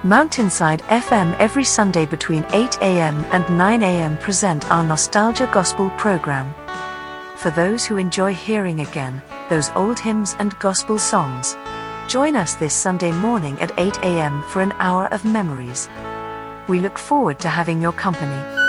Mountainside FM every Sunday between 8 a.m. and 9 a.m. present our Nostalgia Gospel program. For those who enjoy hearing again those old hymns and gospel songs, join us this Sunday morning at 8 a.m. for an hour of memories. We look forward to having your company.